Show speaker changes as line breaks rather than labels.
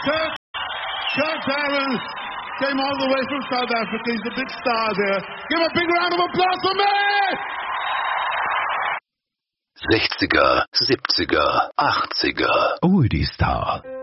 Kurt Darrell came all the way from South Africa. He's a big star there. Give a big round of applause for me!
60er, 70er, 80er.
Oldie Star.